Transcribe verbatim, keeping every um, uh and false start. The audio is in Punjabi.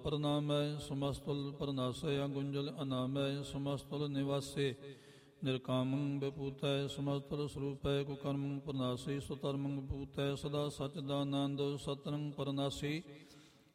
ਪ੍ਰਣਾਮੈ ਸਮਸਤੁਲ ਪਰਨਾਸੈ ਅਗੁੰਜਲ ਅਨਾਮੈ ਸਮਸਤੁਲ ਨਿਵਾਸੇ ਨਿਰਕਾਮੰ ਵਿਭੂਤੈ ਸਮਸਤੁਲ ਸਰੂਪੈ ਕੁਕਰਮੰ ਪਰਨਾਸੀ ਸੁਤਰਮੰ ਵਿਭੂਤੈ ਸਦਾ ਸਚਿਦਾਨੰਦ ਸਤਨੰ ਪਰਨਾਸੀ